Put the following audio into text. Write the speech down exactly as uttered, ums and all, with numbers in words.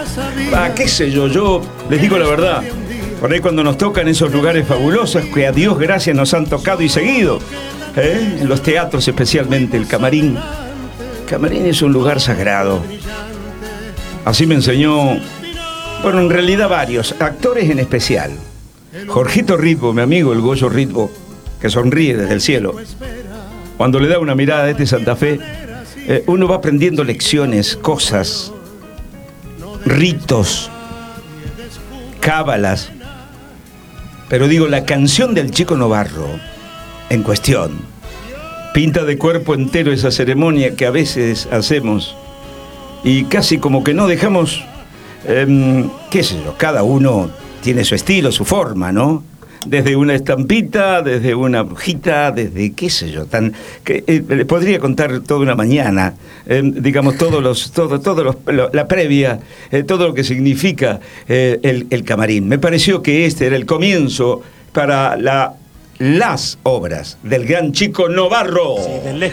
Ah, qué sé yo, yo les digo la verdad. Por ahí cuando nos tocan esos lugares fabulosos que a Dios gracias nos han tocado y seguido, ¿eh? En los teatros especialmente, el camarín. El camarín es un lugar sagrado. Así me enseñó, bueno, en realidad varios, actores en especial. Jorgito Ritbo, mi amigo, el Goyo Ritbo, que sonríe desde el cielo. Cuando le da una mirada a este Santa Fe, eh, uno va aprendiendo lecciones, cosas, ritos, cábalas. Pero digo, la canción del Chico Novarro en cuestión pinta de cuerpo entero esa ceremonia que a veces hacemos y casi como que no dejamos, eh, qué sé yo, cada uno tiene su estilo, su forma, ¿no? Desde una estampita, desde una hojita, desde qué sé yo, tan que eh, le podría contar toda una mañana, eh, digamos todos los, todo, todo los, lo, la previa, eh, todo lo que significa eh, el, el camarín. Me pareció que este era el comienzo para la, las obras del gran Chico Novarro. Sí,